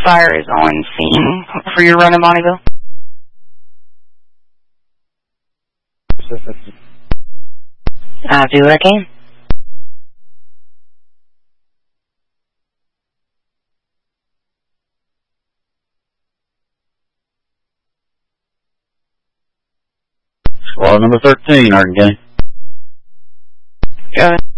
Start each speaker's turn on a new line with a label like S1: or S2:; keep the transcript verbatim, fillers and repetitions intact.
S1: fire is on scene for your run in Bonneville. I'll do what I can.
S2: Squad number thirteen, Hardin County.
S1: Go ahead.